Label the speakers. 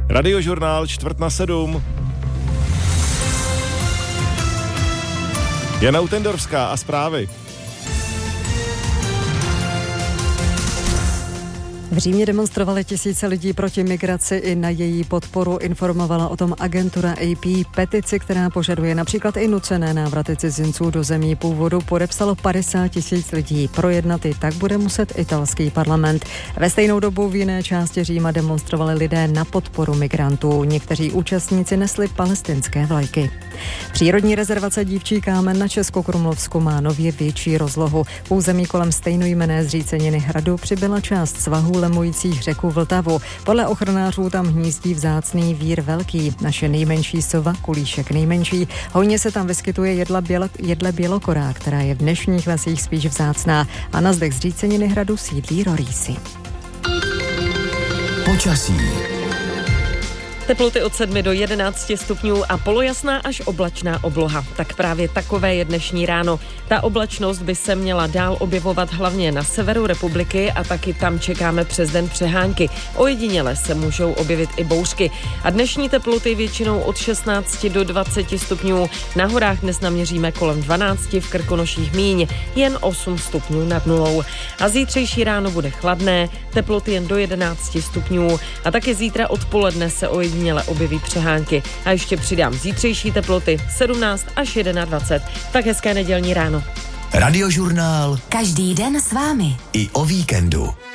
Speaker 1: Radiožurnál 6:45. Jana Utendorská a zprávy.
Speaker 2: V Římě demonstrovali tisíce lidí proti migraci, i na její podporu informovala o tom agentura AP. Petici, která požaduje například i nucené návraty cizinců do zemí původu, podepsalo 50 000 lidí. Projednat i tak bude muset italský parlament. Ve stejnou dobu v jiné části Říma demonstrovali lidé na podporu migrantů. Někteří účastníci nesli palestinské vlajky. Přírodní rezervace Dívčí kámen na Českokrumlovsku má nově větší rozlohu. V území kolem stejnojmenné zříceniny hradu přibyla část svahů lemujících řeku Vltavu. Podle ochranářů tam hnízdí vzácný vír velký, naše nejmenší sova, kulíšek nejmenší. Hojně se tam vyskytuje jedle bělokorá, která je v dnešních lesích spíš vzácná, a na zdech zříceniny hradu sídlí rorýsy.
Speaker 3: Počasí.
Speaker 4: Teploty od 7 do 11 stupňů a polojasná až oblačná obloha. Tak právě takové je dnešní ráno. Ta oblačnost by se měla dál objevovat hlavně na severu republiky a taky tam čekáme přes den přehánky. Ojediněle se můžou objevit i bouřky. A dnešní teploty většinou od 16 do 20 stupňů. Na horách dnes naměříme kolem 12, v Krkonoších míň, jen 8 stupňů nad nulou. A zítřejší ráno bude chladné, teploty jen do 11 stupňů. A taky zítra odpoledne se ojediněle objeví přehánky. A ještě přidám zítřejší teploty 17 až 21. Tak hezké nedělní ráno.
Speaker 3: Radiožurnál.
Speaker 5: Každý den s vámi.
Speaker 3: I o víkendu.